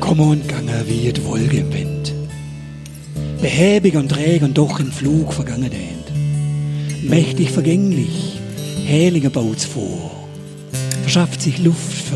Kommen und gange wie die Wolke im Wind. Behäbig und träge und doch im Flug vergangen dähnt. Mächtig vergänglich, heiliger baut's vor. Verschafft sich Luft